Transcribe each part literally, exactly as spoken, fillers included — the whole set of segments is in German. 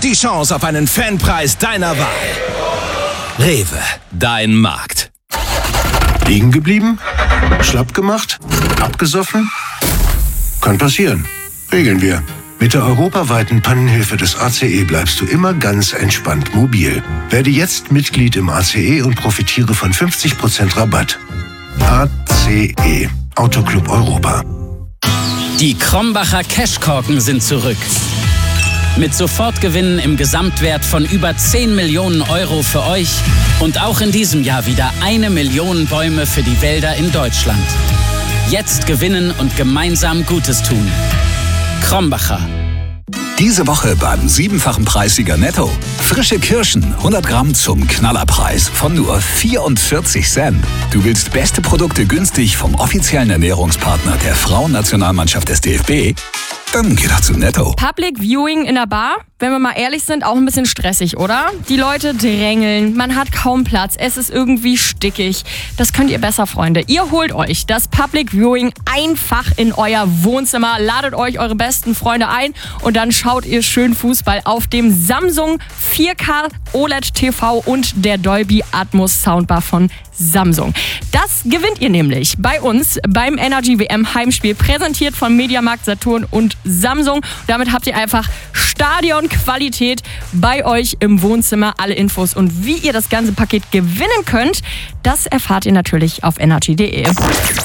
die Chance auf einen Fanpreis deiner Wahl. Rewe, dein Markt. Liegen geblieben? Schlapp gemacht? Abgesoffen? Kann passieren. Regeln wir. Mit der europaweiten Pannenhilfe des A C E bleibst du immer ganz entspannt mobil. Werde jetzt Mitglied im A C E und profitiere von fünfzig Prozent Rabatt. A C E, Autoclub Europa. Die Krombacher Cashkorken sind zurück. Mit Sofortgewinnen im Gesamtwert von über zehn Millionen Euro für euch und auch in diesem Jahr wieder eine Million Bäume für die Wälder in Deutschland. Jetzt gewinnen und gemeinsam Gutes tun. Krombacher. Diese Woche beim siebenfachen Preissieger Netto. Frische Kirschen, hundert Gramm zum Knallerpreis von nur vierundvierzig Cent. Du willst beste Produkte günstig vom offiziellen Ernährungspartner der Frauennationalmannschaft des D F B? Dann geh doch zu Netto. Public Viewing in der Bar, wenn wir mal ehrlich sind, auch ein bisschen stressig, oder? Die Leute drängeln, man hat kaum Platz, es ist irgendwie stickig. Das könnt ihr besser, Freunde. Ihr holt euch das Public Viewing einfach in euer Wohnzimmer, ladet euch eure besten Freunde ein und dann schaut ihr schön Fußball auf dem Samsung vier K O L E D T V und der Dolby Atmos Soundbar von Samsung. Das gewinnt ihr nämlich bei uns beim Energy W M Heimspiel, präsentiert von Mediamarkt Saturn und Samsung. Damit habt ihr einfach Stadionqualität bei euch im Wohnzimmer. Alle Infos und wie ihr das ganze Paket gewinnen könnt, das erfahrt ihr natürlich auf energy punkt de.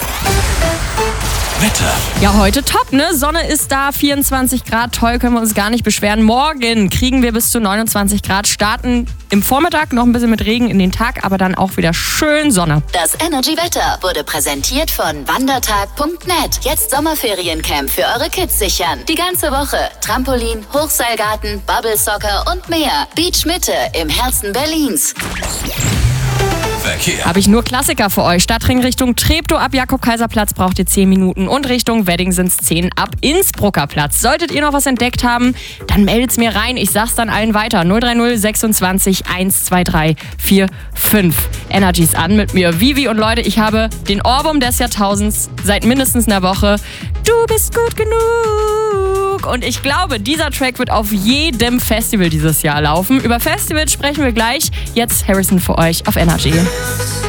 Wetter. Ja, heute top, ne? Sonne ist da, vierundzwanzig Grad, toll, können wir uns gar nicht beschweren. Morgen kriegen wir bis zu neunundzwanzig Grad, starten im Vormittag noch ein bisschen mit Regen in den Tag, aber dann auch wieder schön Sonne. Das Energy-Wetter wurde präsentiert von wandertag punkt net. Jetzt Sommerferiencamp für eure Kids sichern. Die ganze Woche. Trampolin, Hochseilgarten, Bubble Soccer und mehr. Beach Mitte im Herzen Berlins. Verkehr. Habe ich nur Klassiker für euch. Stadtring Richtung Treptow ab Jakob-Kaiser-Platz braucht ihr zehn Minuten und Richtung Wedding sind es zehn ab Innsbrucker Platz. Solltet ihr noch was entdeckt haben, dann meldet's mir rein. Ich sag's dann allen weiter. null drei null sechsundzwanzig eins zwei drei vier fünf. Energy's an mit mir. Vivi und Leute, ich habe den Ohrwurm des Jahrtausends seit mindestens einer Woche. Du bist gut genug. Und ich glaube, dieser Track wird auf jedem Festival dieses Jahr laufen. Über Festivals sprechen wir gleich. Jetzt Harrison für euch auf Energy.